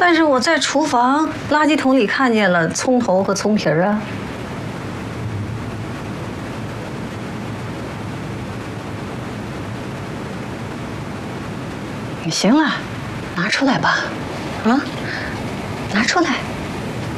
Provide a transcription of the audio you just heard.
但是我在厨房垃圾桶里看见了葱头和葱皮儿啊。行了，拿出来吧，啊，拿出来。